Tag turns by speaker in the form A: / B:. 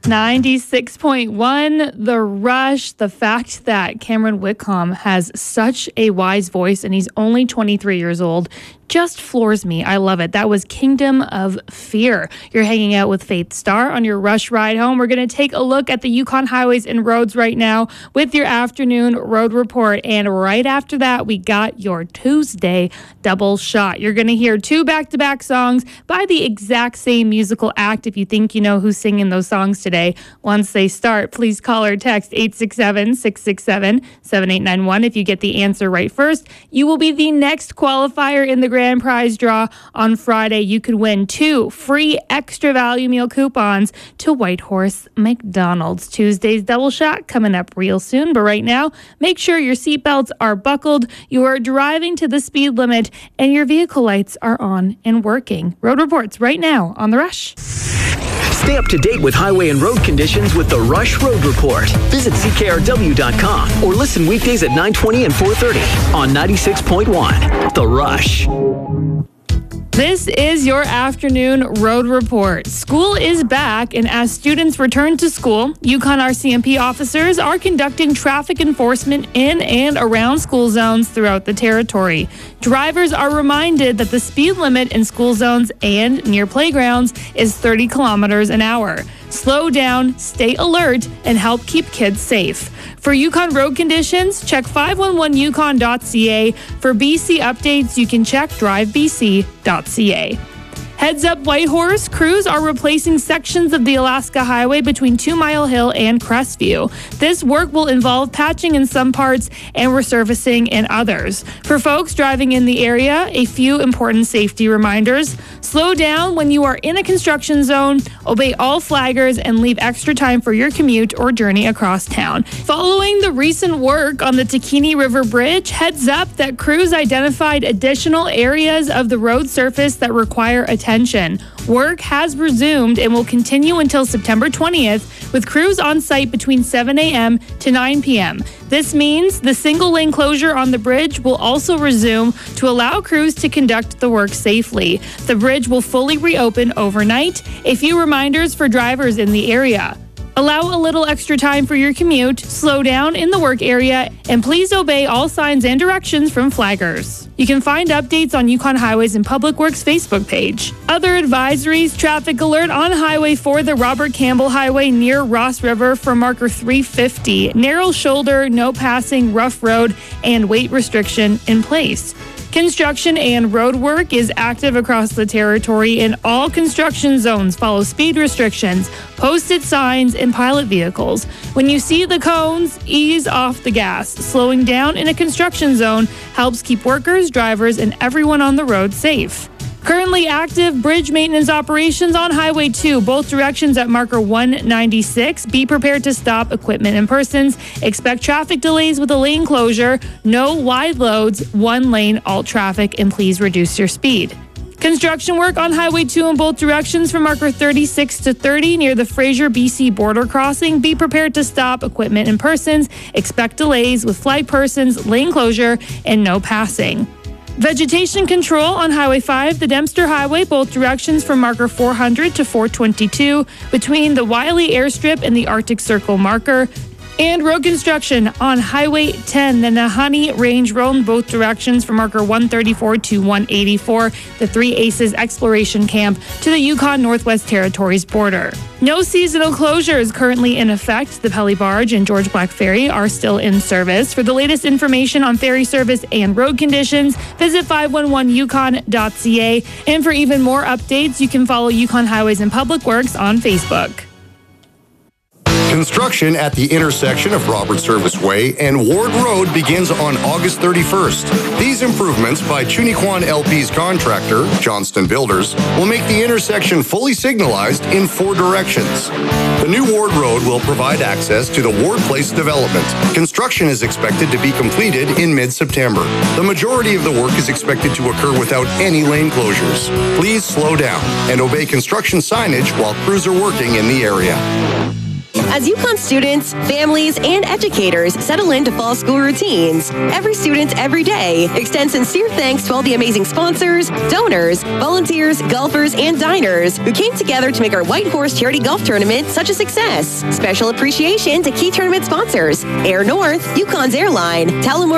A: 96.1, The Rush. The fact that Cameron Whitcomb has such a wise voice and he's only 23 years old just floors me. I love it. That was Kingdom of Fear. You're hanging out with Faith Starr on your Rush ride home. We're going to take a look at the Yukon highways and roads right now with your afternoon road report. And right after that, we got your Tuesday double shot. You're going to hear two back-to-back songs by the exact same musical act. If you think you know who's singing those songs today, once they start, please call or text 867-667-7891. If you get the answer right first, you will be the next qualifier in the grand prize draw on Friday. You could win 2 free extra value meal coupons to Whitehorse McDonald's. Tuesday's double shot coming up real soon. But right now, make sure your seatbelts are buckled, you are driving to the speed limit, and your vehicle lights are on and working. Road reports right now on The Rush.
B: Stay up to date with highway and road conditions with the Rush Road Report. Visit CKRW.com or listen weekdays at 9:20 and 4:30 on 96.1. The Rush.
A: This is your afternoon road report. School is back, and as students return to school, Yukon RCMP officers are conducting traffic enforcement in and around school zones throughout the territory. Drivers are reminded that the speed limit in school zones and near playgrounds is 30 kilometers an hour. Slow down, stay alert, and help keep kids safe. For Yukon road conditions, check 511yukon.ca. For BC updates, you can check drivebc.ca. Heads up Whitehorse, crews are replacing sections of the Alaska Highway between 2 Mile Hill and Crestview. This work will involve patching in some parts and resurfacing in others. For folks driving in the area, a few important safety reminders. Slow down when you are in a construction zone, obey all flaggers, and leave extra time for your commute or journey across town. Following the recent work on the Takini River Bridge, heads up that crews identified additional areas of the road surface that require attention. Work has resumed and will continue until September 20th, with crews on site between 7 a.m. to 9 p.m. This means the single-lane closure on the bridge will also resume to allow crews to conduct the work safely. The bridge will fully reopen overnight. A few reminders for drivers in the area. Allow a little extra time for your commute, slow down in the work area, and please obey all signs and directions from flaggers. You can find updates on Yukon Highways and Public Works Facebook page. Other advisories: traffic alert on Highway 4, the Robert Campbell Highway near Ross River for marker 350. Narrow shoulder, no passing, rough road, and weight restriction in place. Construction and road work is active across the territory, and all construction zones follow speed restrictions, posted signs, and pilot vehicles. When you see the cones, ease off the gas. Slowing down in a construction zone helps keep workers, drivers, and everyone on the road safe. Currently active bridge maintenance operations on Highway 2, both directions at marker 196. Be prepared to stop equipment and persons. Expect traffic delays with a lane closure. No wide loads, one lane alt traffic, and please reduce your speed. Construction work on Highway 2 in both directions from marker 36 to 30 near the Fraser BC border crossing. Be prepared to stop equipment and persons. Expect delays with flag persons, lane closure, and no passing. Vegetation control on Highway 5, the Dempster Highway, both directions from marker 400 to 422, between the Wiley Airstrip and the Arctic Circle marker. And road construction on Highway 10, the Nahanni Range Road, both directions from marker 134 to 184, the Three Aces Exploration Camp to the Yukon Northwest Territories border. No seasonal closures currently in effect. The Pelly Barge and George Black Ferry are still in service. For the latest information on ferry service and road conditions, visit 511yukon.ca. And for even more updates, you can follow Yukon Highways and Public Works on Facebook.
C: Construction at the intersection of Robert Service Way and Ward Road begins on August 31st. These improvements by Chuniquan LP's contractor, Johnston Builders, will make the intersection fully signalized in 4 directions. The new Ward Road will provide access to the Ward Place development. Construction is expected to be completed in mid-September. The majority of the work is expected to occur without any lane closures. Please slow down and obey construction signage while crews are working in the area.
D: As UConn students, families, and educators settle into fall school routines, every student, every day extends sincere thanks to all the amazing sponsors, donors, volunteers, golfers, and diners who came together to make our White Horse Charity Golf Tournament such a success. Special appreciation to key tournament sponsors, Air North, UConn's airline, Tullamore